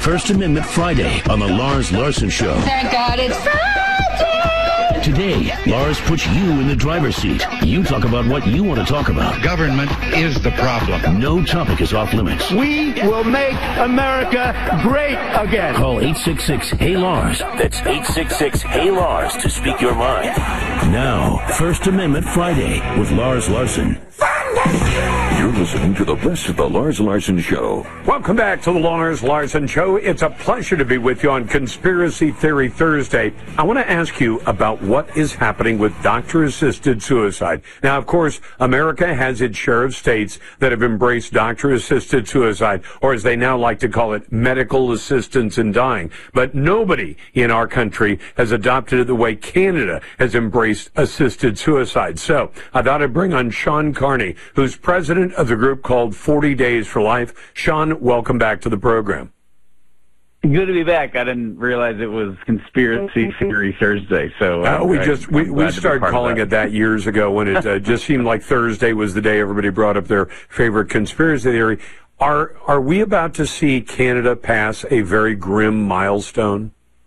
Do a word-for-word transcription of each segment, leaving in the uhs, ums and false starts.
First Amendment Friday on the Lars Larson Show. Thank God it's Friday! Today, Lars puts you in the driver's seat. You talk about what you want to talk about. Government is the problem. No topic is off limits. We will make America great again. Call eight six six, H E Y, Lars. That's eight six six, H E Y, Lars to speak your mind. Now, First Amendment Friday with Lars Larson. You're listening to the best of the Lars Larson Show. Welcome back to the Lars Larson Show. It's a pleasure to be with you on Conspiracy Theory Thursday. I want to ask you about what is happening with doctor-assisted suicide. Now, of course, America has its share of states that have embraced doctor-assisted suicide, or as they now like to call it, medical assistance in dying. But nobody in our country has adopted it the way Canada has embraced assisted suicide. So I thought I'd bring on Sean Carney, who's president of the group called forty days for life. Sean, welcome back to the program. Good to be back. I didn't realize it was Conspiracy Theory Thursday. So uh, uh, we I, just we, we started calling it that years ago when it uh, just seemed like Thursday was the day everybody brought up their favorite conspiracy theory. Are are we about to see Canada pass a very grim milestone?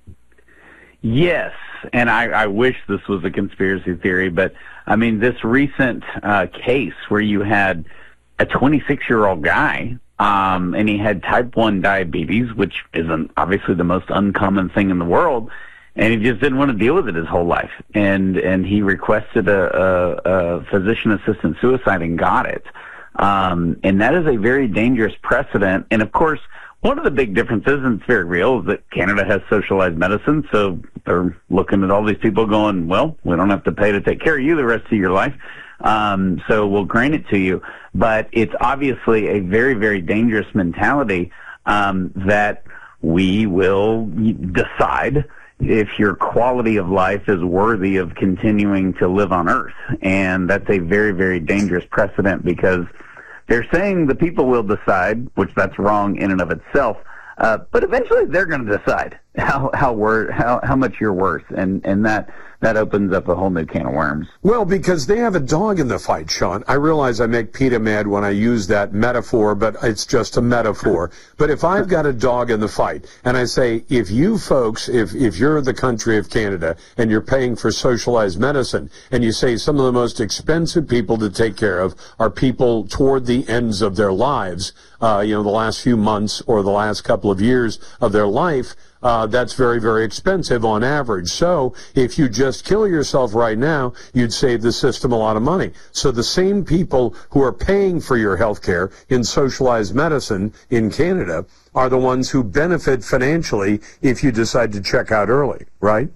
Yes, and I, I wish this was a conspiracy theory, but I mean this recent uh, case where you had a twenty-six-year-old guy, um, and he had type one diabetes, which is an, obviously the most uncommon thing in the world, and he just didn't want to deal with it his whole life. And and he requested a, a, a physician-assisted suicide and got it. Um, and that is a very dangerous precedent. And, of course, one of the big differences, and it's very real, is that Canada has socialized medicine, so they're looking at all these people going, well, we don't have to pay to take care of you the rest of your life. Um, so we'll grant it to you. But it's obviously a very, very dangerous mentality um, that we will decide if your quality of life is worthy of continuing to live on Earth. And that's a very, very dangerous precedent because they're saying the people will decide, which that's wrong in and of itself. Uh, but eventually they're going to decide how how, wor- how how much you're worth, and, and that that opens up a whole new can of worms. Well, because they have a dog in the fight, Sean. I realize I make PETA mad when I use that metaphor, but it's just a metaphor. But if I've got a dog in the fight, and I say, if you folks, if, if you're the country of Canada, and you're paying for socialized medicine, and you say some of the most expensive people to take care of are people toward the ends of their lives, uh, you know, the last few months or the last couple of years of their life, Uh, that's very, very expensive on average. So if you just kill yourself right now, you'd save the system a lot of money. So the same people who are paying for your health care in socialized medicine in Canada are the ones who benefit financially if you decide to check out early, right?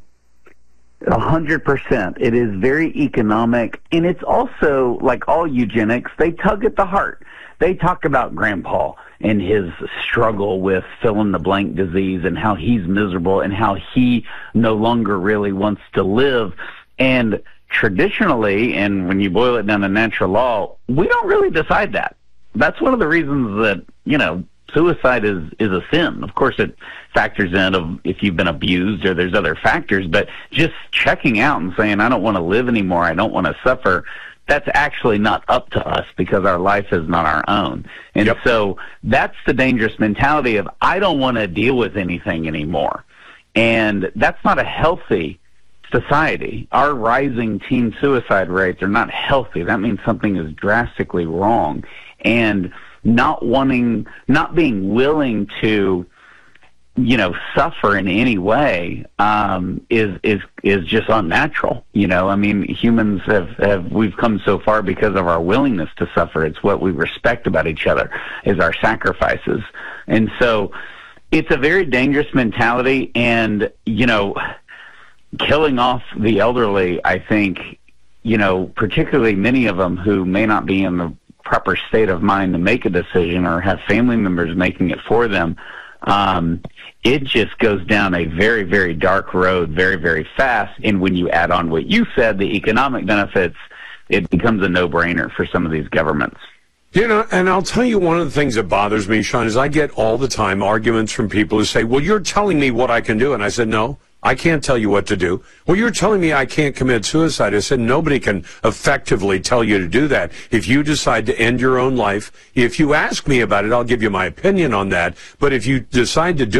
A hundred percent. It is very economic, and it's also, like all eugenics, they tug at the heart. They talk about Grandpa and his struggle with fill-in-the-blank disease and how he's miserable and how he no longer really wants to live. And traditionally, and when you boil it down to natural law, we don't really decide that. That's one of the reasons that, you know, suicide is, is a sin. Of course, it factors in of if you've been abused or there's other factors, but just checking out and saying, I don't want to live anymore, I don't want to suffer, that's actually not up to us because our life is not our own. And yep. So that's the dangerous mentality of I don't want to deal with anything anymore. And that's not a healthy society. Our rising teen suicide rates are not healthy. That means something is drastically wrong. And not wanting, not being willing to, you know, suffer in any way um, is is is just unnatural. You know, I mean, humans have, have we've come so far because of our willingness to suffer. It's what we respect about each other is our sacrifices, and so it's a very dangerous mentality. And you know, killing off the elderly, I think, you know, particularly many of them who may not be in the proper state of mind to make a decision or have family members making it for them. Um, it just goes down a very, very dark road very, very fast. And when you add on what you said, the economic benefits, it becomes a no-brainer for some of these governments. You know, and I'll tell you one of the things that bothers me, Sean, is I get all the time arguments from people who say, well, you're telling me what I can do. And I said, no, I can't tell you what to do. Well, you're telling me I can't commit suicide. I said, nobody can effectively tell you to do that. If you decide to end your own life, if you ask me about it, I'll give you my opinion on that. But if you decide to do